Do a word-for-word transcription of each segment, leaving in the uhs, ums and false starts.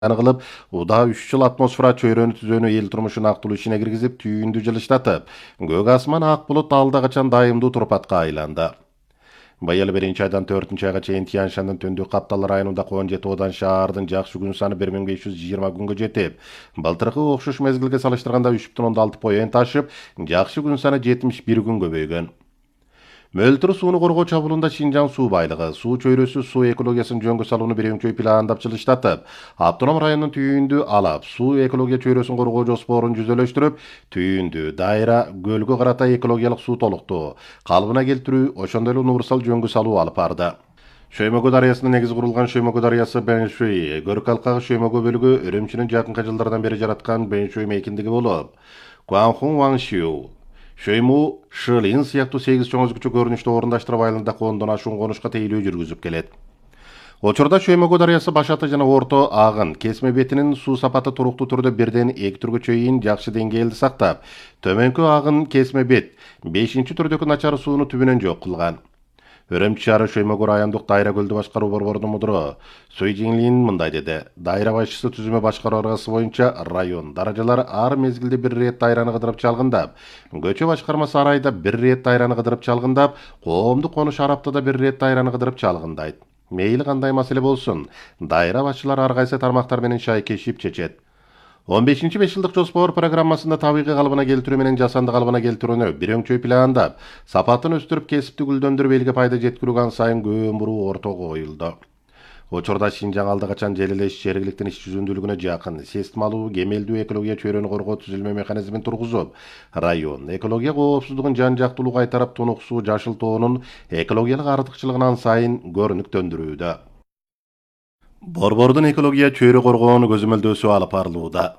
кылып, уда үч жыл атмосфера чөйрөнү түзөнү эл турмушун актылуу ишине киргизип, түйүндү жылыштатып, көк асман ак булут алда качан дайымдуу турпатка айланды. Быйыл биринчи айдан төртүнчү айга чейин Тянь Шаньдын түндүк каптал районунда он жети одан шаардын жакшы күн саны бир миң беш жүз жыйырма күнгө жетип, былтыркы окшош мезгилге салыштырганда үч бүтүн ондон алты поент ашып, жакшы күн саны жетимиш бир күн көбөйгөн. Мөлтүр сууну коргоо чабуулунда Шинжаң суу байлыгы, суу чөйрөсү суу экологиясын жөнгө салууну бирөңчөй пландап жылыштатып, автоном райондун түйүндү алап, суу экология чөйрөсүн коргоо жоспорун жүзөлөштүрүп, түйүндү, дайра, көлгө карата экологиялык суу толуктоо, калыбына келтирүү, ошондой эле универсал жөнгө салуу алып барды. Шөймөгө дарыясына негизи курулган Шөймөгө дарыясы Бэншуй, көрк алкагы Шөймөгө бөлүгү Үрүмчүнүн жакынкы жылдардан бери жараткан Бэншуй мейкиндиги болуп, Гуанхун Ваңшиу, Шөйму, Шылин сыяктуу сегиз чоң өзгөчө көрүнүштү орундаштырып айылында ондон ашуун конушка тейлөө жүргүзүп келет. Учурда Шөймөгө дарыясы башаты жана орто агын, кесме бетинин суу сапаты туруктуу түрдө бирден эки түргө чейин жакшы деңгээлде сактап, төмөнкү агын кесме бет бешинчи түрдөгү начар сууну түбүнөн жок кылган. Үрүмчү шаары Шөймөгө райондук дайра көлдү башкаруу борборунун мудуру Суй Жиңлин мындай деди. Дайра башчысы түзүмө башкаруу аргасы боюнча район даражалар ар мезгилде бир рет дайраны кыдырып чалгындап, көчө башкармасы ар айда бир рет дайраны кыдырып чалгындап, коомдук конуш ар аптада бир рет дайраны кыдырып чалгындайт. Мейли кандай маселе болсун, дайра башчылары ар кайсы тармактар менен шайкешип чечет. он бешинчи беш жылдык жоспор программасында табигый калыбына келтирүү менен жасанды калыбына келтирүүнү бирөңчөй пландап, сапатын өстүрүп, кесипти гүлдөндүрүп элге пайда жеткирүү ан сайын көөн буруу ортого коюлду. Учурда Шинжаң алда качан желелеш жергиликтин иш жүзүндүүлүгүнө жакын, системалуу, кемелдүү экология чөйрөнү коргоо түзүлмө механизмин тургузуп, район экология коопсуздугун жан жактуулуу кайтарып, тунук суу жашылтоонун экологиялык артыкчылыгын ан сайын көрүнүктөндүрүүдө. Борбордун экология чөйрө коргоонун көзөмөлдөөсү алып барылууда.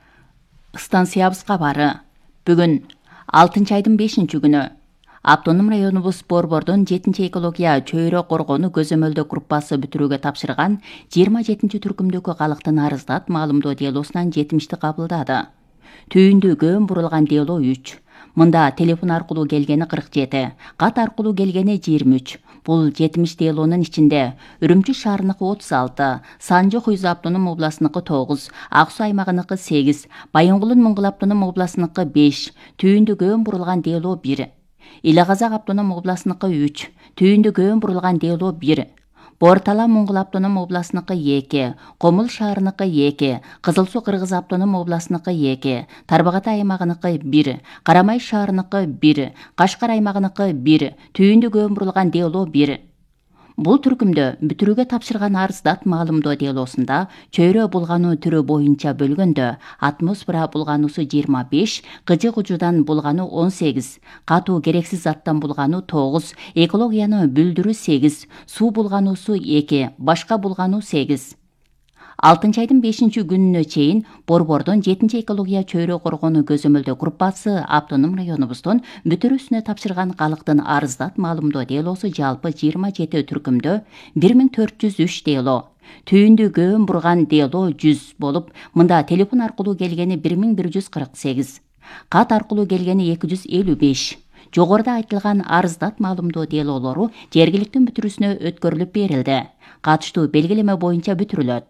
Станциябыз кабары. Бүгүн алтынчы айдын бешинчи күнү Автоном районубуз борбордун жетинчи экология чөйрө коргоону көзөмөлдөө группасы бүтүрүүгө тапшырган жыйырма жетинчи түркүмдөгү калктын арыздат маалымдоо делосунан жетимишти кабылдады. Түйүндү көөн бурулган дело үч. Мында телефон аркылуу келгени кырк жети, кат аркылуу келгени жыйырма үч. Бул жетимиш делонун ичинде Үрүмчү шаарыныкы отуз алты, Санжы Хуйзу автоном областыныкы тогуз, Ак Суу аймагыныкы сегиз, Байынгулун Мыңгыл автоном областыныкы беш, түйүндү көөн бурулган дело бир. Иле Казак автоном областыныкы үч, түйүндү көөн бурулган дело бир. Бортала Муңгул автоном областыныкы эки, Комул шаарыныкы эки, Кызыл Суу Кыргыз автоном областыныкы эки, Тарбагатай аймагыныкы бир, Карамай шаарыныкы бир, Кашкар аймагыныкы бир, түйүндү көөн бурулган дело бир. Бул түркүмдө бүтүрүүгө тапшырган арыздат маалымдоо делосунда чөйрө булгануу түрү боюнча бөлгөндө атмосфера булгануусу жыйырма беш, кыжык учудан булгануу он сегиз, катуу керексиз заттан булгануу тогуз, экологияны бүлдүрүү сегиз, суу булгануусу эки, башка булгануу сегиз. алтынчы айдын бешинчи күнүнө чейин борбордун жетинчи экология чөйрө коргоону көзөмөлдөө группасы автоном районубуздун бүтүрүүсүнө тапшырган калктын арыздат маалымдоо делосу жалпы жыйырма жети түркүмдө бир миң төрт жүз үч дело. Түйүндү көөн бурган дело жүз болуп, мында телефон аркылуу келгени бир миң бир жүз кырк сегиз, кат аркылуу келгени эки жүз элүү беш. Жогоруда айтылган арыздат маалымдоо делолору жергиликтин бүтүрүүсүнө өткөрүлүп берилди. Катыштуу белгилеме боюнча бүтүрүлөт.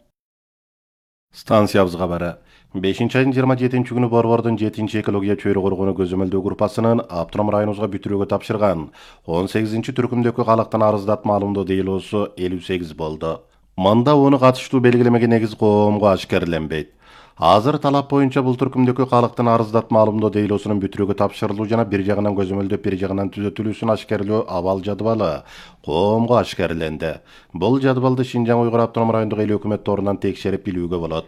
Станциябыз кабары. бешинчи айдын жыйырма жетинчи күнү борбордун жетинчи экология чөйрө коргоону көзөмөлдөө группасынын автоном районубузга бүтүрүүгө тапшырган он сегизинчи түркүмдөгү калктын арыздат маалымдоо делосу элүү сегиз болду. Мында уну катыштуу белгилемеге негиз коомго ашкерленбейт. Азыр талап боюнча бул түркүмдөгү калктын арыздат маалымдоо делосунун бүтүрүүгө тапшырылуу жана бир жагынан көзөмөлдөп, бир жагынан түзөтүлүүсүн ашкерлөө абал жадыбалы коомго ашкерленди. Бул жадыбалды Шинжаң Уйгур автоном райондук эл өкмөт торунан текшерип билүүгө болот.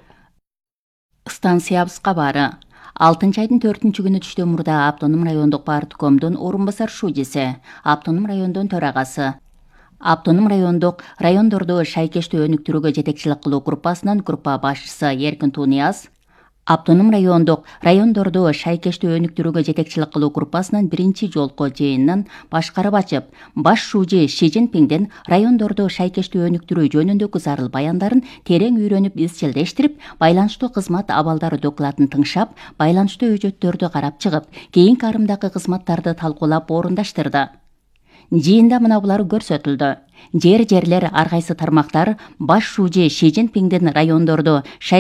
Станциябыз кабары. алтынчы айдын төртүнчү күнү түштөн мурда автоном райондук парткомдун орун басар шудеси, автоном райондун төрагасы, автоном райондук райондорду шайкештүү өнүктүрүүгө жетекчилик кылуу группасынын группа башчысы Эркин Тунияз, автоном райондук райондорду шайкештүү өнүктүрүүгө жетекчилик кылуу группасынын биринчи жолкоо жыйынын башкарып ачып, баш шужи Ши Цзиньпиңдин райондорду шайкештүү өнүктүрүү жөнүндөгү зарыл баяндарын терең үйрөнүп изчилдештирип, байланыштуу кызмат абалдары докладын тыңшап, байланыштуу өжөттөрдү карап чыгып, кийинки арымдагы кызматтарды талкуулап орундаштырды. Жыйында мына булар көрсөтүлдү. Жер жерлер ар кайсы тармактар баш шүүжү Ши Цзиньпиңдин райондорду